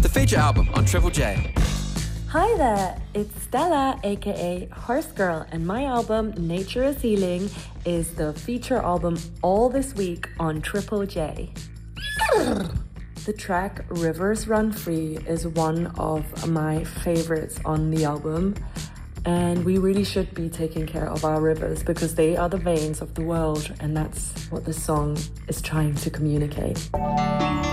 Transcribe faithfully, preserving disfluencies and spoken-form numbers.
the feature album on Triple J. Hi there, it's Stella, aka Horse Girl, and my album Nature is Healing is the feature album all this week on Triple J. The track Rivers Run Free is one of my favorites on the album, and we really should be taking care of our rivers because they are the veins of the world, and that's what this song is trying to communicate.